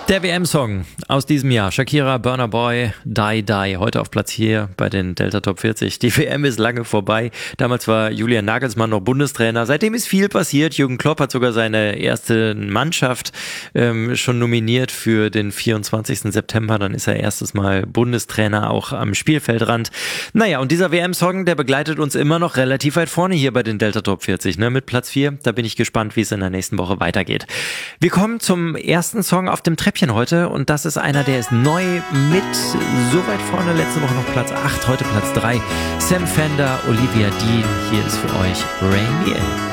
Der WM-Song aus diesem Jahr. Shakira, Burna Boy, Die Die. Heute auf Platz hier bei den Delta Top 40. Die WM ist lange vorbei. Damals war Julian Nagelsmann noch Bundestrainer. Seitdem ist viel passiert. Jürgen Klopp hat sogar seine erste Mannschaft schon nominiert für den 24. September. Dann ist er erstes Mal Bundestrainer auch am Spielfeldrand. Naja, und dieser WM-Song, der begleitet uns immer noch relativ weit vorne hier bei den Delta Top 40. Ne? Mit Platz 4. Da bin ich gespannt, wie es in der nächsten Woche weitergeht. Wir kommen zum ersten Song auf dem Treppchen heute und das ist einer, der ist neu mit so weit vorne, letzte Woche noch Platz 8, heute Platz 3. Sam Fender, Olivia Dean, hier ist für euch Rain Me In.